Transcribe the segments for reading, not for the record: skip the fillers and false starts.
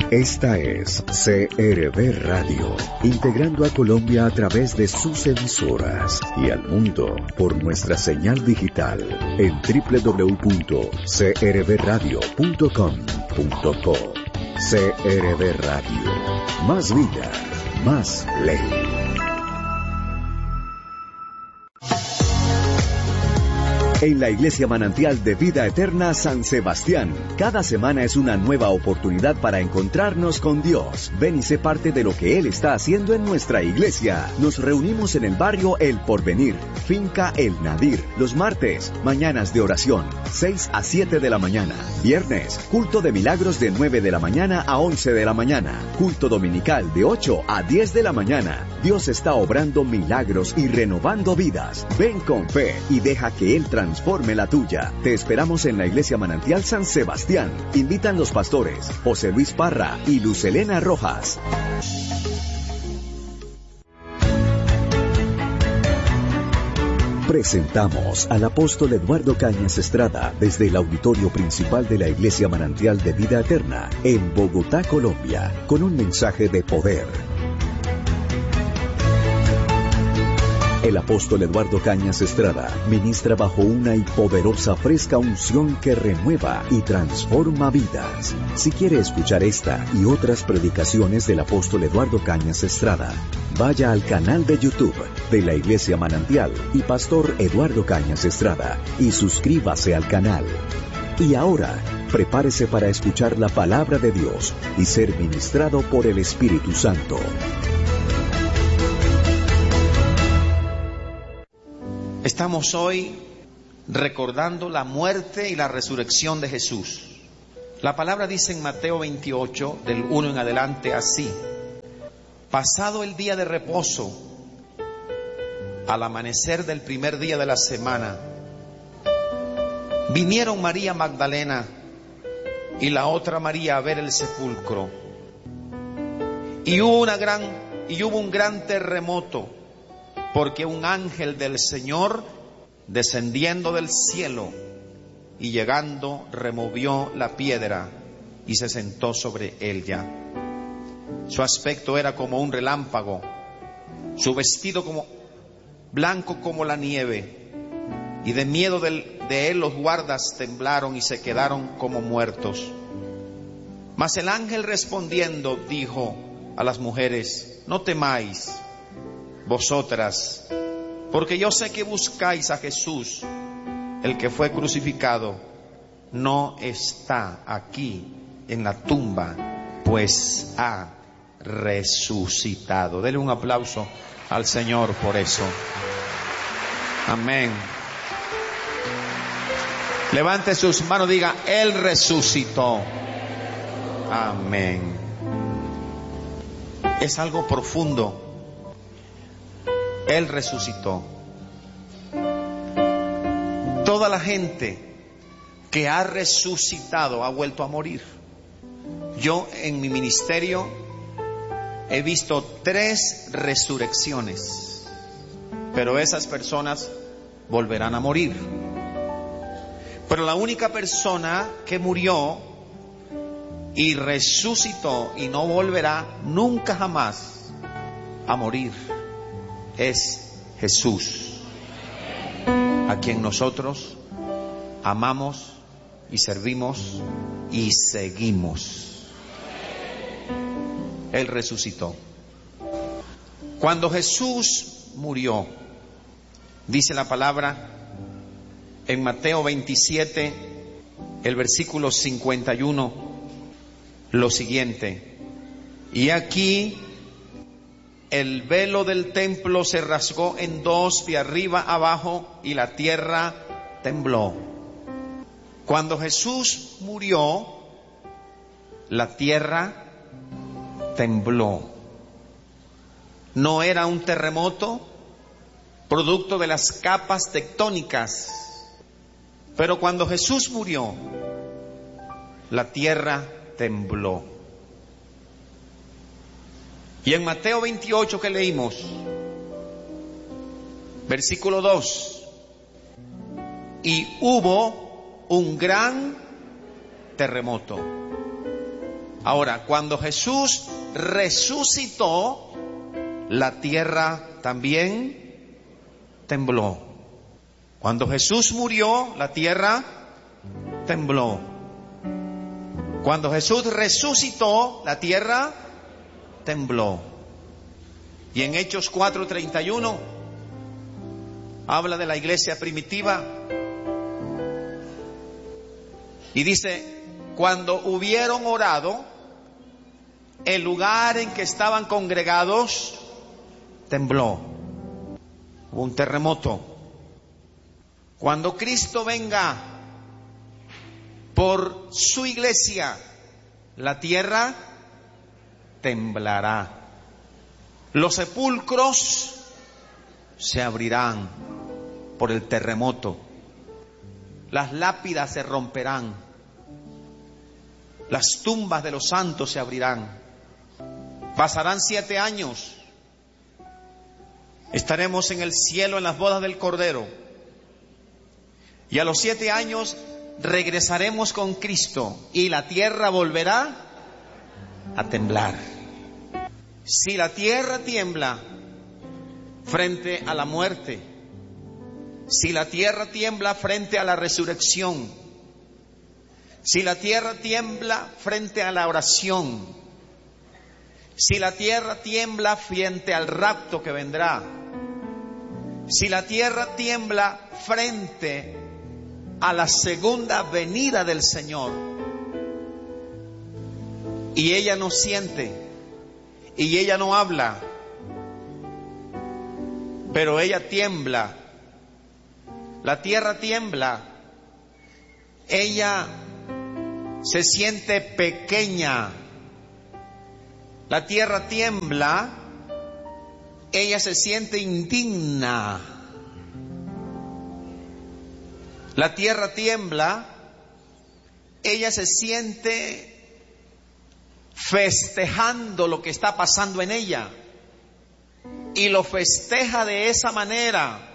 Esta es CRB Radio, integrando a Colombia a través de sus emisoras y al mundo por nuestra señal digital en www.crbradio.com.co. CRB Radio, más vida, más ley. En la Iglesia Manantial de Vida Eterna San Sebastián, cada semana es una nueva oportunidad para encontrarnos con Dios. Ven y sé parte de lo que Él está haciendo en nuestra iglesia. Nos reunimos en el barrio El Porvenir, Finca El Nadir, los martes, mañanas de oración, 6 a 7 de la mañana. Viernes, culto de milagros de 9 de la mañana a 11 de la mañana. Culto dominical de 8 a 10 de la mañana. Dios está obrando milagros y renovando vidas. Ven con fe y deja que Él transforme la tuya. Te esperamos en la Iglesia Manantial San Sebastián. Invitan los pastores José Luis Parra y Luz Helena Rojas. Presentamos al apóstol Eduardo Cañas Estrada desde el auditorio principal de la Iglesia Manantial de Vida Eterna en Bogotá, Colombia, con un mensaje de poder. El apóstol Eduardo Cañas Estrada ministra bajo una y poderosa fresca unción que renueva y transforma vidas. Si quiere escuchar esta y otras predicaciones del apóstol Eduardo Cañas Estrada, vaya al canal de YouTube de la Iglesia Manantial y Pastor Eduardo Cañas Estrada y suscríbase al canal. Y ahora, prepárese para escuchar la palabra de Dios y ser ministrado por el Espíritu Santo. Estamos hoy recordando la muerte y la resurrección de Jesús. La palabra dice en Mateo 28, del 1 en adelante, así: pasado el día de reposo, al amanecer del primer día de la semana, vinieron María Magdalena y la otra María a ver el sepulcro. Y hubo un gran terremoto, porque un ángel del Señor, descendiendo del cielo y llegando, removió la piedra y se sentó sobre ella. Su aspecto era como un relámpago, su vestido como blanco como la nieve, y de miedo de él los guardas temblaron y se quedaron como muertos. Mas el ángel respondiendo dijo a las mujeres: no temáis vosotras, porque yo sé que buscáis a Jesús, el que fue crucificado. No está aquí en la tumba, pues ha resucitado. Dele un aplauso al Señor por eso. Amén. Levante sus manos, diga: Él resucitó. Amén. Es algo profundo. Él resucitó. Toda la gente que ha resucitado ha vuelto a morir. Yo en mi ministerio he visto 3 resurrecciones, pero esas personas volverán a morir. Pero la única persona que murió y resucitó y no volverá nunca jamás a morir es Jesús, a quien nosotros amamos y servimos y seguimos. Él resucitó. Cuando Jesús murió, dice la palabra en Mateo 27, el versículo 51, lo siguiente: y aquí el velo del templo se rasgó en 2 de arriba abajo y la tierra tembló. Cuando Jesús murió, la tierra tembló. No era un terremoto producto de las capas tectónicas, pero cuando Jesús murió, la tierra tembló. Y en Mateo 28 que leímos, versículo 2, y hubo un gran terremoto. Ahora, cuando Jesús resucitó, la tierra también tembló. Cuando Jesús murió, la tierra tembló. Cuando Jesús resucitó, la tierra tembló. Y en Hechos 4:31 habla de la iglesia primitiva y dice: cuando hubieron orado, el lugar en que estaban congregados tembló. Hubo un terremoto. Cuando Cristo venga por su iglesia, la tierra temblará. Los sepulcros se abrirán por el terremoto. Las lápidas se romperán. Las tumbas de los santos se abrirán. Pasarán 7 años. Estaremos en el cielo en las bodas del Cordero. Y a los 7 años regresaremos con Cristo y la tierra volverá a temblar. Si la tierra tiembla frente a la muerte, si la tierra tiembla frente a la resurrección, si la tierra tiembla frente a la oración, si la tierra tiembla frente al rapto que vendrá, si la tierra tiembla frente a la segunda venida del Señor, y ella no siente, y ella no habla, pero ella tiembla, la tierra tiembla, ella se siente pequeña, la tierra tiembla, ella se siente indigna, la tierra tiembla, ella se siente festejando lo que está pasando en ella y lo festeja de esa manera.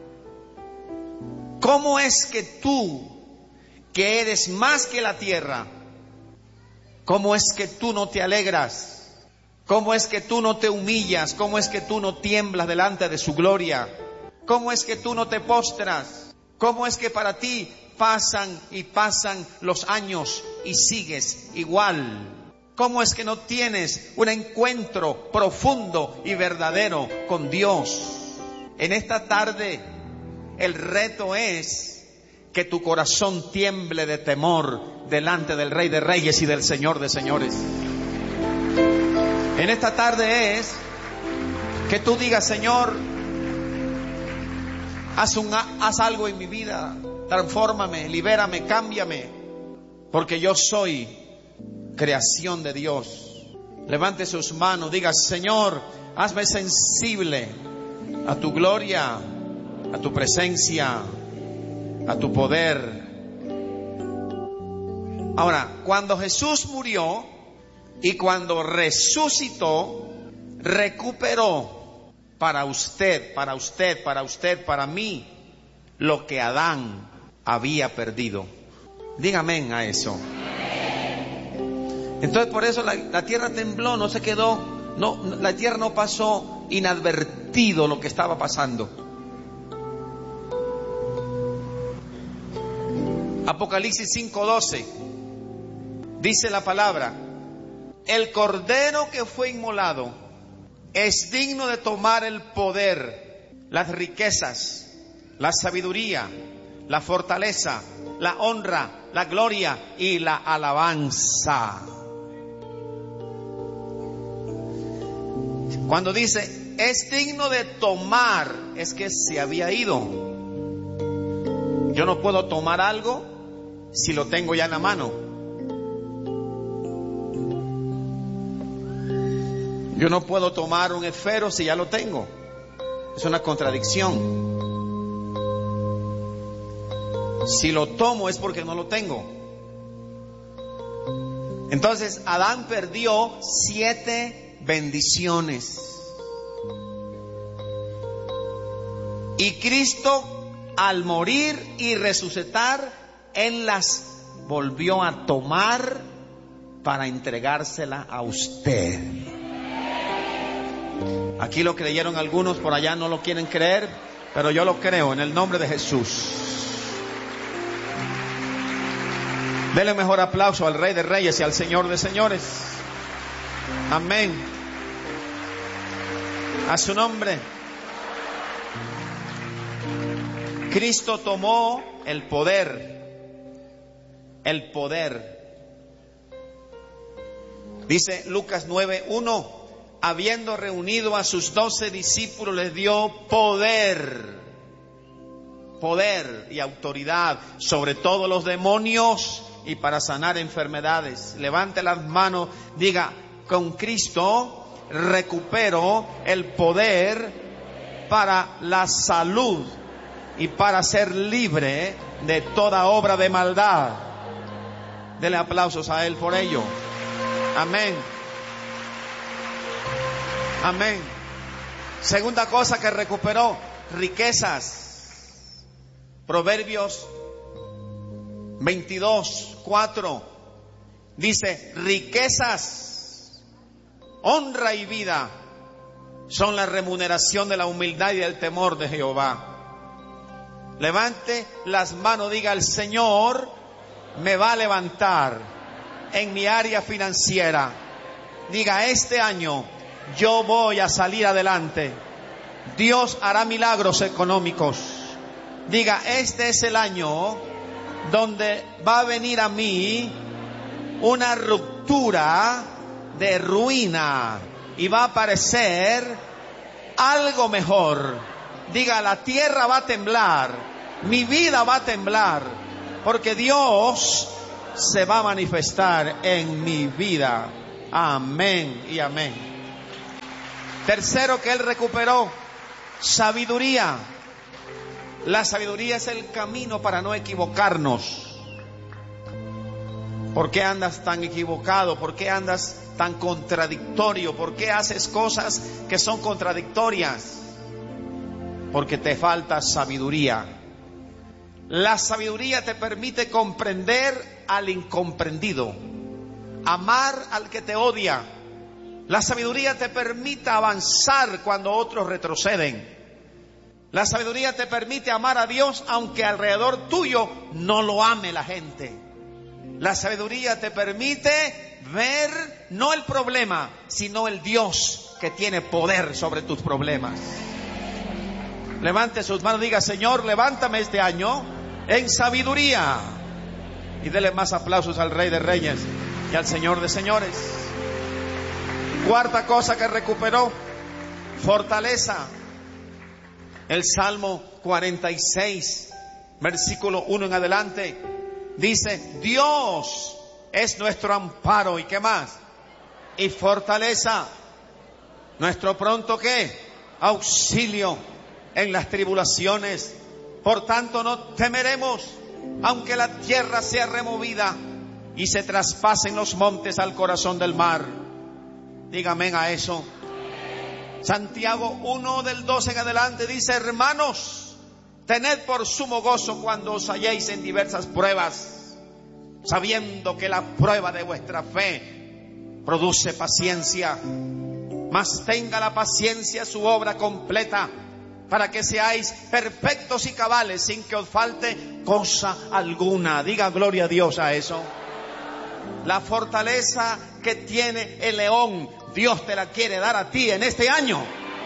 ¿Cómo es que tú, que eres más que la tierra, cómo es que tú no te alegras? ¿Cómo es que tú no te humillas? ¿Cómo es que tú no tiemblas delante de su gloria? ¿Cómo es que tú no te postras? ¿Cómo es que para ti pasan y pasan los años y sigues igual? ¿Cómo es que no tienes un encuentro profundo y verdadero con Dios? En esta tarde, el reto es que tu corazón tiemble de temor delante del Rey de Reyes y del Señor de Señores. En esta tarde es que tú digas: Señor, haz algo en mi vida, transfórmame, libérame, cámbiame, porque yo soy creación de Dios. Levante sus manos, diga: Señor, hazme sensible a tu gloria, a tu presencia, a tu poder. Ahora, cuando Jesús murió y cuando resucitó, recuperó para usted, para mí, lo que Adán había perdido. Dígame a eso. Entonces, por eso la tierra tembló, no se quedó, la tierra no pasó inadvertido lo que estaba pasando. Apocalipsis 5:12 dice la palabra: el cordero que fue inmolado es digno de tomar el poder, las riquezas, la sabiduría, la fortaleza, la honra, la gloria y la alabanza. Cuando dice es digno de tomar, es que se había ido. Yo no puedo tomar algo si lo tengo ya en la mano. Yo no puedo tomar un esfero si ya lo tengo. Es una contradicción. Si lo tomo es porque no lo tengo. Entonces Adán perdió 7 bendiciones. Y Cristo, al morir y resucitar, Él las volvió a tomar para entregársela a usted. Aquí lo creyeron algunos, por allá no lo quieren creer, pero yo lo creo en el nombre de Jesús. Denle mejor aplauso al Rey de Reyes y al Señor de Señores. Amén. A su nombre. Cristo tomó el poder. El poder. Dice Lucas 9:1, habiendo reunido a sus 12 discípulos, les dio poder y autoridad sobre todos los demonios y para sanar enfermedades. Levante las manos, diga: con Cristo recupero el poder para la salud y para ser libre de toda obra de maldad. Dele aplausos a Él por ello. Amén. Amén. Segunda cosa que recuperó: riquezas. Proverbios 22:4 dice: riquezas, honra y vida son la remuneración de la humildad y del temor de Jehová. Levante las manos, diga: el Señor me va a levantar en mi área financiera. Diga: este año yo voy a salir adelante. Dios hará milagros económicos. Diga: este es el año donde va a venir a mí una ruptura de ruina y va a aparecer algo mejor. Diga: la tierra va a temblar, mi vida va a temblar, porque Dios se va a manifestar en mi vida. Amén y amén. Tercero que Él recuperó: sabiduría. La sabiduría es el camino para no equivocarnos. ¿Por qué andas tan equivocado? ¿Por qué andas tan contradictorio? ¿Por qué haces cosas que son contradictorias? Porque te falta sabiduría. La sabiduría te permite comprender al incomprendido, amar al que te odia. La sabiduría te permite avanzar cuando otros retroceden. La sabiduría te permite amar a Dios aunque alrededor tuyo no lo ame la gente. La sabiduría te permite ver no el problema, sino el Dios que tiene poder sobre tus problemas. Levante sus manos, diga: Señor, levántame este año en sabiduría. Y dele más aplausos al Rey de Reyes y al Señor de Señores. Cuarta cosa que recuperó: fortaleza. El Salmo 46, versículo 1 en adelante, dice: Dios es nuestro amparo. ¿Y qué más? Y fortaleza. Nuestro pronto ¿qué? Auxilio en las tribulaciones. Por tanto no temeremos, aunque la tierra sea removida y se traspasen los montes al corazón del mar. Dígame a eso. Santiago 1 del 12 en adelante dice: hermanos, tened por sumo gozo cuando os halléis en diversas pruebas, sabiendo que la prueba de vuestra fe produce paciencia. Mas tenga la paciencia su obra completa, para que seáis perfectos y cabales, sin que os falte cosa alguna. Diga gloria a Dios a eso. La fortaleza que tiene el león, Dios te la quiere dar a ti en este año.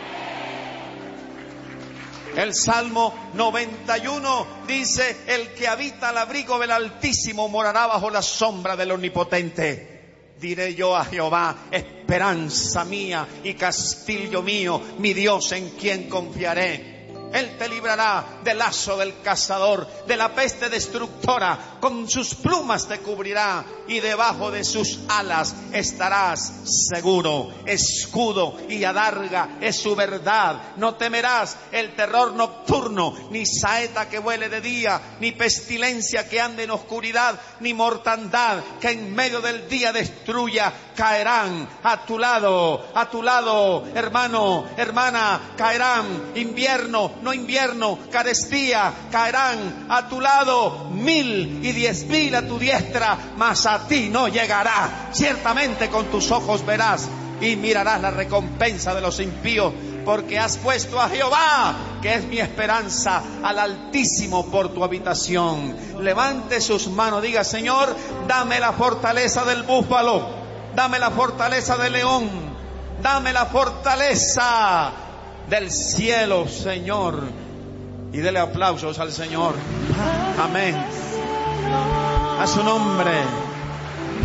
El Salmo 91 dice: el que habita al abrigo del Altísimo morará bajo la sombra del Omnipotente. Diré yo a Jehová: esperanza mía y castillo mío, mi Dios en quien confiaré. Él te librará del lazo del cazador, de la peste destructora. Con sus plumas te cubrirá y debajo de sus alas estarás seguro. Escudo y adarga es su verdad. No temerás el terror nocturno, ni saeta que vuele de día, ni pestilencia que ande en oscuridad, ni mortandad que en medio del día destruya. Caerán a tu lado, hermano, hermana, caerán invierno no invierno, carestía, caerán a tu lado 1000 y 10.000 a tu diestra, mas a ti no llegará. Ciertamente con tus ojos verás y mirarás la recompensa de los impíos, porque has puesto a Jehová, que es mi esperanza, al Altísimo por tu habitación. Levante sus manos, diga: Señor, dame la fortaleza del búfalo, dame la fortaleza del león, dame la fortaleza del cielo, Señor. Y dele aplausos al Señor. Amén. A su nombre.